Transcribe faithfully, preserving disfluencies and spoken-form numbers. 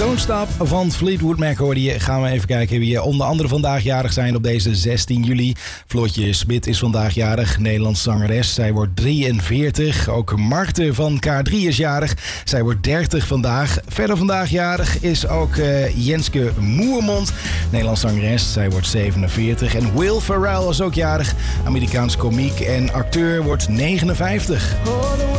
Don't Stop van Fleetwood Mac hoorde je. Gaan we even kijken wie onder andere vandaag jarig zijn op deze zestien juli. Floortje Smit is vandaag jarig, Nederlands zangeres. Zij wordt drieënveertig. Ook Marten van K drie is jarig. Zij wordt dertig vandaag. Verder vandaag jarig is ook uh, Jenske Moermond, Nederlands zangeres. Zij wordt zevenenveertig. En Will Ferrell is ook jarig. Amerikaans komiek en acteur wordt negenenvijftig.